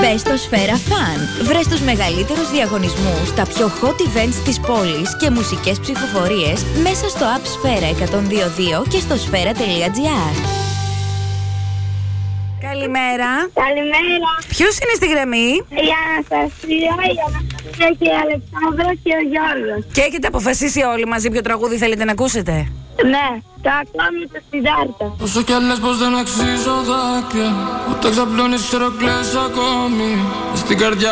Μπες στο Σφαίρα Fun. Βρες τους μεγαλύτερους διαγωνισμούς, τα πιο hot events της πόλης και μουσικές ψηφοφορίες μέσα στο app Σφαίρα 102.2 και στο σφαίρα.gr. Καλημέρα. Καλημέρα. Ποιος είναι στη γραμμή? Η Αναστασία, και η Αλεξάνδρα και ο Γιώργος. Και έχετε αποφασίσει όλοι μαζί ποιο τραγούδι θέλετε να ακούσετε? Ναι, το ακόμη το Σιδάρτα. Όσο κι αν λες πως δεν αξίζω δάκρυα, όταν ξαπλώνεις ξέρω κλαις ακόμη. Στην καρδιά